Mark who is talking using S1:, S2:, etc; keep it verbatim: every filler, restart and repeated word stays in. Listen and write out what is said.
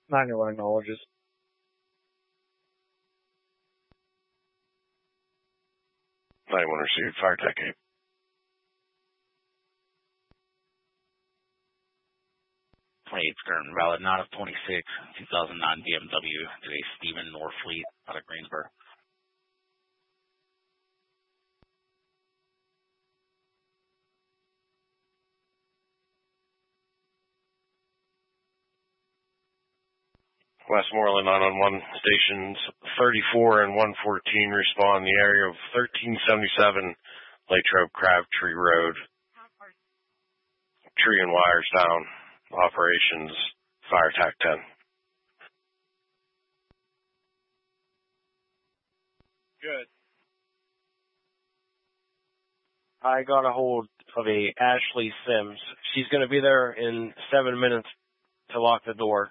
S1: ninety-one acknowledges.
S2: ninety-one received. Fire tech eight.
S3: twenty-eight Skirting, valid not of twenty-six, two thousand nine B M W, today Stephen Norfleet out of Greensboro.
S2: Westmoreland nine one one, stations thirty-four and one fourteen respond in the area of thirteen seventy-seven Latrobe Crabtree Road. Tree and wires down. Operations, fire attack ten.
S1: Good. I got a hold of a Ashley Sims. She's going to be there in seven minutes to lock the door.